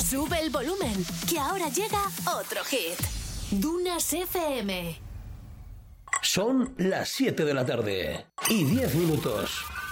Sube el volumen, que ahora llega otro hit. Dunas FM. Son las 7 de la tarde y 10 minutos.